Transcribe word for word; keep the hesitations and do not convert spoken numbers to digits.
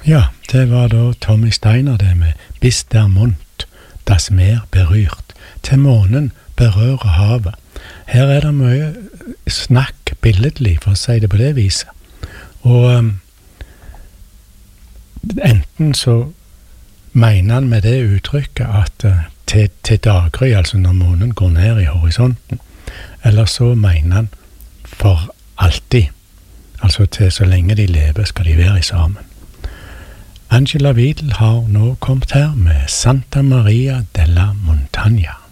Ja, det var da Tommy Steiner det med «Bis der Mond, das Meer berührt», til månen berører havet. Her er det mye snakk billedlig, for å si det på det viset. Og um, enten så mener han med det uttrykket at uh, til, til daggry, altså når månen går ned i horisonten, eller så mener han for alltid, altså til så lenge de lever skal de være sammen. Angela Vidal har nå kommet her med Santa Maria della Montagna.